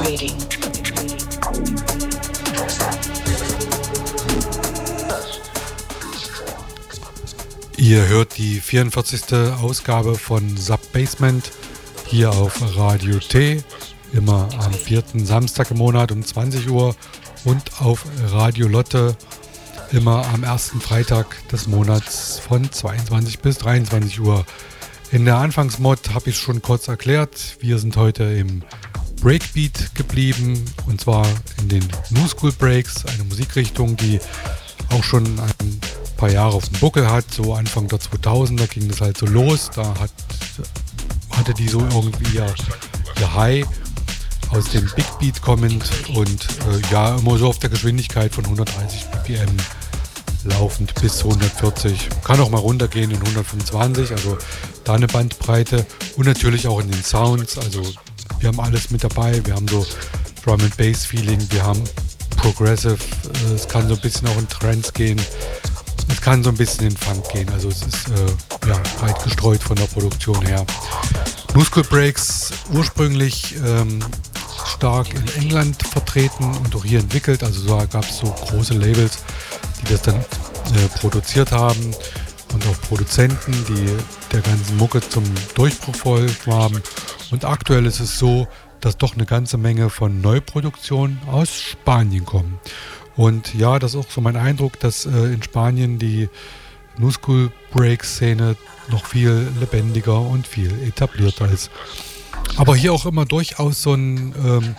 Ihr hört die 44. Ausgabe von Sub-Basement hier auf Radio T, immer am 4. Samstag im Monat um 20 Uhr und auf Radio Lotte immer am 1. Freitag des Monats von 22 bis 23 Uhr. In der Anfangsmod habe ich es schon kurz erklärt. Wir sind heute im Breakbeat geblieben und zwar in den New School Breaks, eine Musikrichtung, die auch schon ein paar Jahre auf dem Buckel hat. So Anfang der 2000er ging das halt so los. Da hatte die so irgendwie ihr High aus dem Big Beat kommend und ja, immer so auf der Geschwindigkeit von 130 BPM laufend bis 140. Kann auch mal runtergehen in 125, also da eine Bandbreite und natürlich auch in den Sounds. Also wir haben alles mit dabei. Wir haben so Drum and Bass Feeling, wir haben Progressive, es kann so ein bisschen auch in Trance gehen, es kann so ein bisschen in Funk gehen. Also es ist ja, breit gestreut von der Produktion her. New School Breaks ursprünglich stark in England vertreten und auch hier entwickelt. Also da gab es so große Labels, die das dann produziert haben und auch Produzenten, die der ganzen Mucke zum Durchbruch verholfen haben. Und aktuell ist es so, dass doch eine ganze Menge von Neuproduktionen aus Spanien kommen. Und ja, das ist auch so mein Eindruck, dass in Spanien die New School Break-Szene noch viel lebendiger und viel etablierter ist. Aber hier auch immer durchaus so ein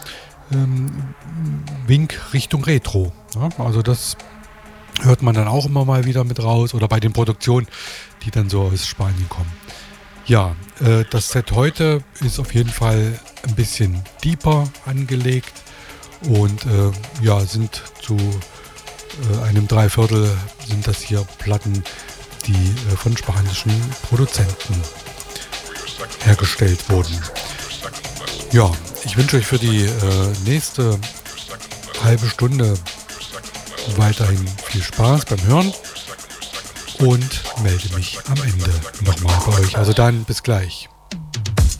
Wink Richtung Retro. Ja? Also das hört man dann auch immer mal wieder mit raus oder bei den Produktionen, die dann so aus Spanien kommen. Ja, das Set heute ist auf jeden Fall ein bisschen deeper angelegt und ja, sind zu einem Dreiviertel sind das hier Platten, die von spanischen Produzenten hergestellt wurden. Ja, ich wünsche euch für die nächste halbe Stunde weiterhin viel Spaß beim Hören und melde mich am Ende nochmal bei euch. Also dann bis gleich.